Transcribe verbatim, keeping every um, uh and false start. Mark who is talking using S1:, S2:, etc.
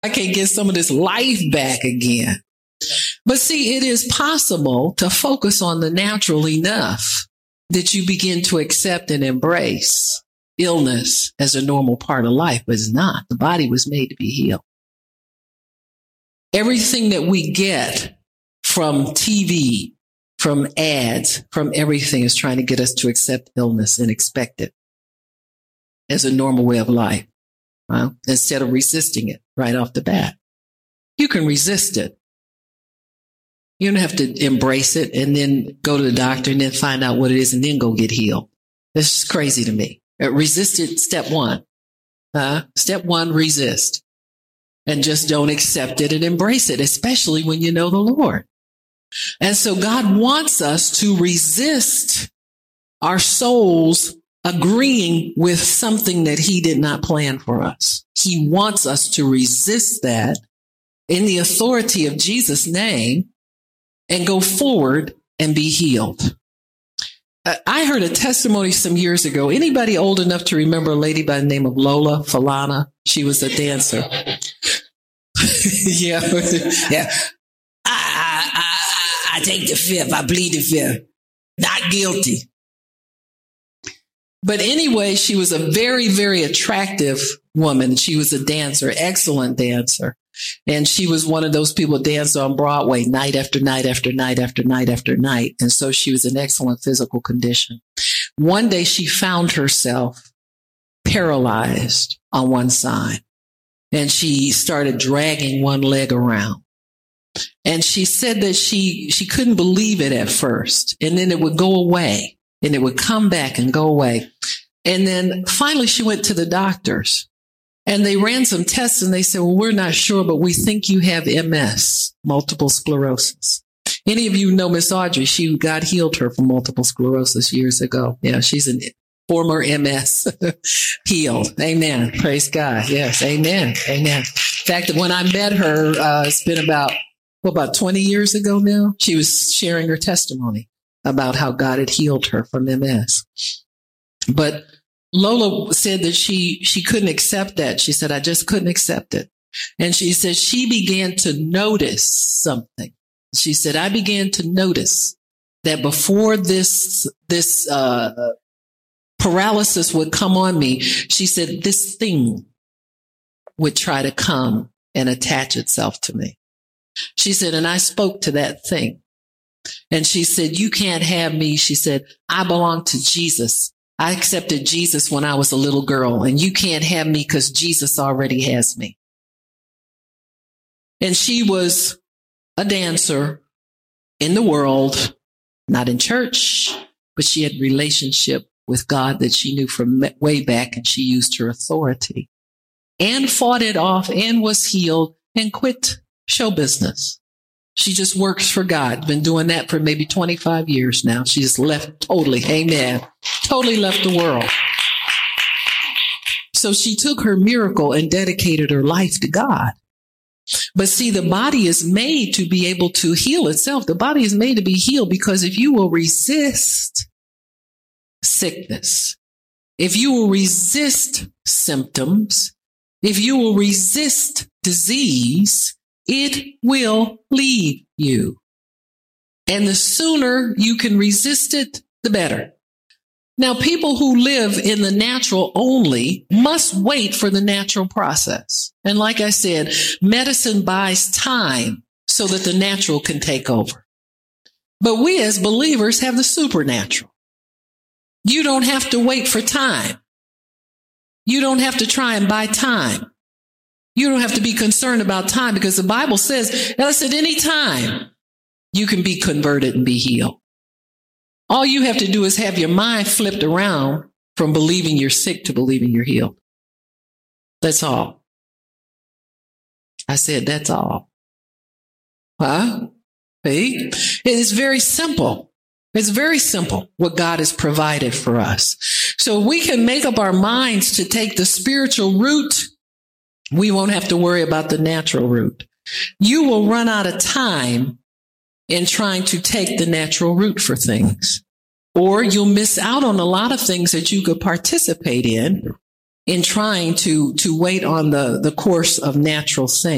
S1: I can't get some of this life back again. But see, it is possible to focus on the natural enough that you begin to accept and embrace illness as a normal part of life, but it's not. The body was made to be healed. Everything that we get from T V, from ads, from everything is trying to get us to accept illness and expect it as a normal way of life, well, instead of resisting it right off the bat. You can resist it. You don't have to embrace it and then go to the doctor and then find out what it is and then go get healed. This is crazy to me. Resist it, step one. Uh, step one, resist. And just don't accept it and embrace it, especially when you know the Lord. And so God wants us to resist our souls agreeing with something that he did not plan for us. He wants us to resist that in the authority of Jesus' name and go forward and be healed. Uh, I heard a testimony some years ago. Anybody old enough to remember a lady by the name of Lola Falana? She was a dancer. yeah. yeah. I, I, I, I take the fifth. I plead the fifth. Not guilty. But anyway, she was a very, very attractive woman. She was a dancer, excellent dancer. And she was one of those people who danced on Broadway night after night after night after night after night. And so she was in excellent physical condition. One day she found herself paralyzed on one side and she started dragging one leg around. And she said that she, she couldn't believe it at first. And then it would go away and it would come back and go away. And then finally she went to the doctors. And they ran some tests and they said, well, we're not sure, but we think you have M S, multiple sclerosis. Any of you know Miss Audrey? She, God healed her from multiple sclerosis years ago. Yeah, she's a former M S healed. Amen. Praise God. Yes. Amen. Amen. In fact, when I met her, uh, it's been about, well, about twenty years ago now, she was sharing her testimony about how God had healed her from M S. But Lola said that she, she couldn't accept that. She said, I just couldn't accept it. And she said she began to notice something. She said, I began to notice that before this, this, uh, paralysis would come on me, she said, this thing would try to come and attach itself to me. She said, and I spoke to that thing. And she said, you can't have me. She said, I belong to Jesus. I accepted Jesus when I was a little girl, and you can't have me because Jesus already has me. And she was a dancer in the world, not in church, but she had relationship with God that she knew from way back, and she used her authority and fought it off and was healed and quit show business. She just works for God. Been doing that for maybe twenty-five years now. She just left totally. Amen. Totally left the world. So she took her miracle and dedicated her life to God. But see, the body is made to be able to heal itself. The body is made to be healed because if you will resist sickness, if you will resist symptoms, if you will resist disease, it will leave you. And the sooner you can resist it, the better. Now, people who live in the natural only must wait for the natural process. And like I said, medicine buys time so that the natural can take over. But we as believers have the supernatural. You don't have to wait for time. You don't have to try and buy time. You don't have to be concerned about time because the Bible says, else at any time you can be converted and be healed. All you have to do is have your mind flipped around from believing you're sick to believing you're healed. That's all. I said, that's all. Huh? See? It is very simple. It's very simple what God has provided for us. So we can make up our minds to take the spiritual route. We won't have to worry about the natural route. You will run out of time in trying to take the natural route for things, or you'll miss out on a lot of things that you could participate in, in trying to, to wait on the, the course of natural things.